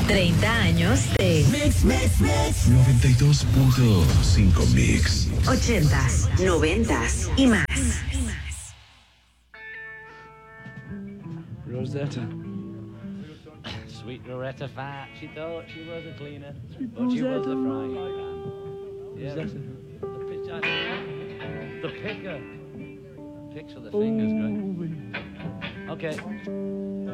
30 años de Mix. 92.5 Mix. 80s, 90s y más. Rosetta. Sweet Loretta Fat. She thought she was a cleaner, but she was a frying pan. Yeah, Rosetta. the picker. Picks with the fingers, great. Okay.